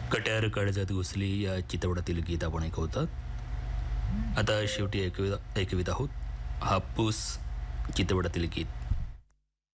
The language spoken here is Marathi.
कट्यार काळजात घुसली या चित्रपटातील गीत आपण ऐकवतात. आता शेवटी ऐकवीत आहोत हापूस चित्रपटातील गीत.